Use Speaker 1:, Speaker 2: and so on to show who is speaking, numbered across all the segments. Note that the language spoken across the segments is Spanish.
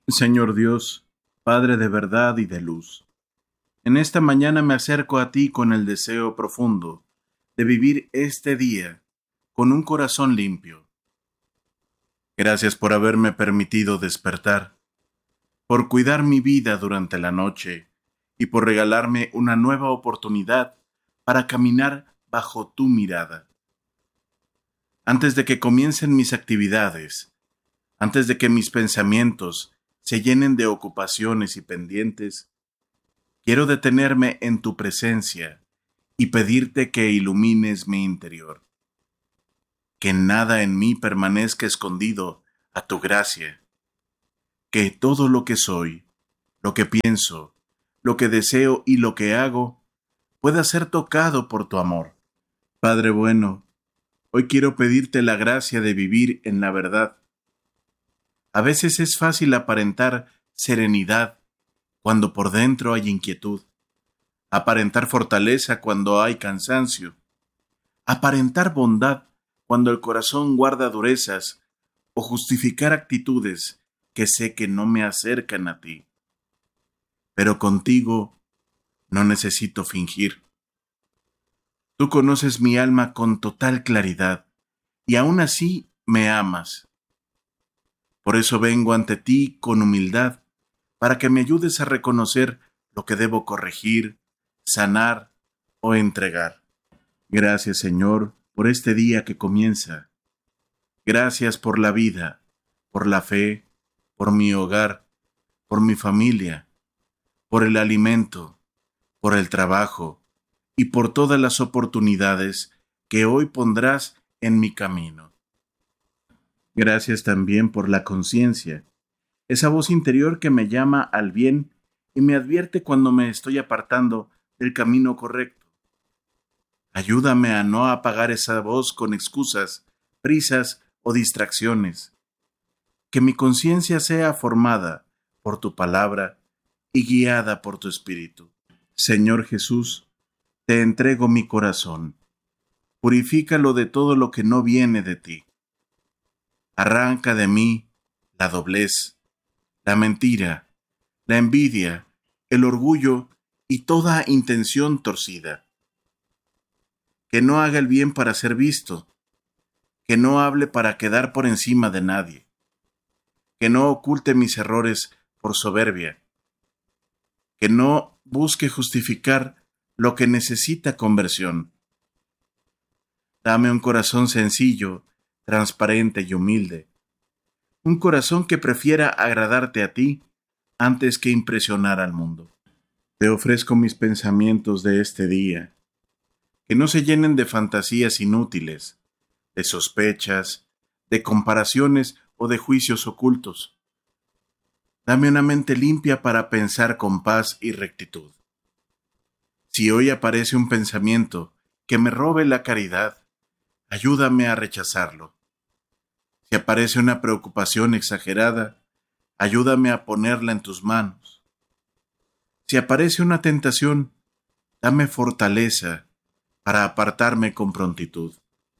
Speaker 1: Señor Dios, Padre de verdad y de luz, en esta mañana me acerco a ti con el deseo profundo de vivir este día con un corazón limpio. Gracias por haberme permitido despertar, por cuidar mi vida durante la noche y por regalarme una nueva oportunidad para caminar bajo tu mirada. Antes de que comiencen mis actividades, antes de que mis pensamientos se llenen de ocupaciones y pendientes, quiero detenerme en tu presencia y pedirte que ilumines mi interior. Que nada en mí permanezca escondido a tu gracia. Que todo lo que soy, lo que pienso, lo que deseo y lo que hago pueda ser tocado por tu amor. Padre bueno, hoy quiero pedirte la gracia de vivir en la verdad. A veces es fácil aparentar serenidad cuando por dentro hay inquietud, aparentar fortaleza cuando hay cansancio, aparentar bondad cuando el corazón guarda durezas o justificar actitudes que sé que no me acercan a ti. Pero contigo no necesito fingir. Tú conoces mi alma con total claridad y aún así me amas. Por eso vengo ante ti con humildad para que me ayudes a reconocer lo que debo corregir, sanar o entregar. Gracias, Señor, por este día que comienza. Gracias por la vida, por la fe, por mi hogar, por mi familia, por el alimento, por el trabajo y por todas las oportunidades que hoy pondrás en mi camino. Gracias también por la conciencia, esa voz interior que me llama al bien y me advierte cuando me estoy apartando del camino correcto. Ayúdame a no apagar esa voz con excusas, prisas o distracciones. Que mi conciencia sea formada por tu palabra y guiada por tu espíritu. Señor Jesús, te entrego mi corazón. Purifícalo de todo lo que no viene de ti. Arranca de mí la doblez, la mentira, la envidia, el orgullo y toda intención torcida. Que no haga el bien para ser visto, que no hable para quedar por encima de nadie, que no oculte mis errores por soberbia, que no busque justificar lo que necesita conversión. Dame un corazón sencillo, transparente y humilde, un corazón que prefiera agradarte a ti antes que impresionar al mundo. Te ofrezco mis pensamientos de este día, que no se llenen de fantasías inútiles, de sospechas, de comparaciones o de juicios ocultos. Dame una mente limpia para pensar con paz y rectitud. Si hoy aparece un pensamiento que me robe la caridad, ayúdame a rechazarlo. Si aparece una preocupación exagerada, ayúdame a ponerla en tus manos. Si aparece una tentación, dame fortaleza para apartarme con prontitud.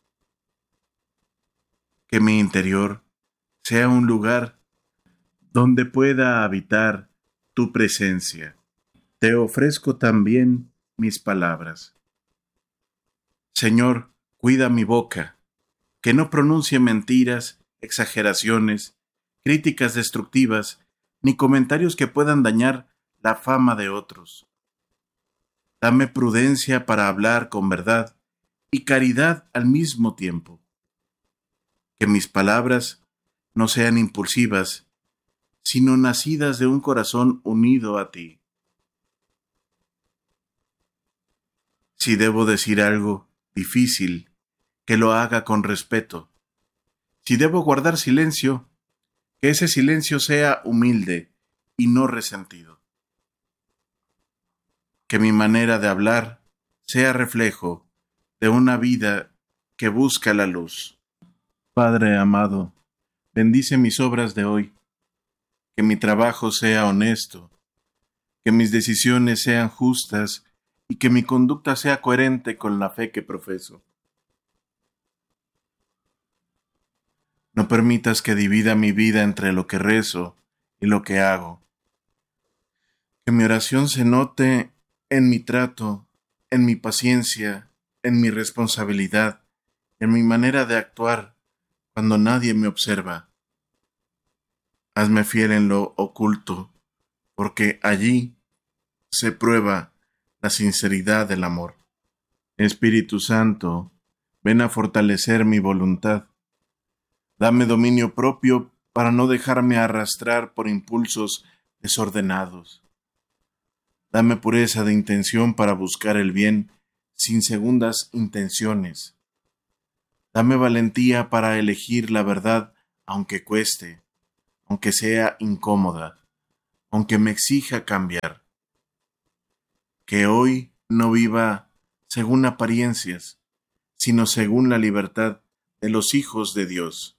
Speaker 1: Que mi interior sea un lugar donde pueda habitar tu presencia. Te ofrezco también mis palabras. Señor, cuida mi boca, que no pronuncie mentiras, exageraciones, críticas destructivas, ni comentarios que puedan dañar la fama de otros. Dame prudencia para hablar con verdad y caridad al mismo tiempo. Que mis palabras no sean impulsivas, sino nacidas de un corazón unido a ti. Si debo decir algo difícil, que lo haga con respeto. Si debo guardar silencio, que ese silencio sea humilde y no resentido. Que mi manera de hablar sea reflejo de una vida que busca la luz. Padre amado, bendice mis obras de hoy, que mi trabajo sea honesto, que mis decisiones sean justas y que mi conducta sea coherente con la fe que profeso. No permitas que divida mi vida entre lo que rezo y lo que hago. Que mi oración se note en mi trato, en mi paciencia, en mi responsabilidad, en mi manera de actuar cuando nadie me observa. Hazme fiel en lo oculto, porque allí se prueba la sinceridad del amor. Espíritu Santo, ven a fortalecer mi voluntad. Dame dominio propio para no dejarme arrastrar por impulsos desordenados. Dame pureza de intención para buscar el bien sin segundas intenciones. Dame valentía para elegir la verdad aunque cueste, aunque sea incómoda, aunque me exija cambiar. Que hoy no viva según apariencias, sino según la libertad de los hijos de Dios.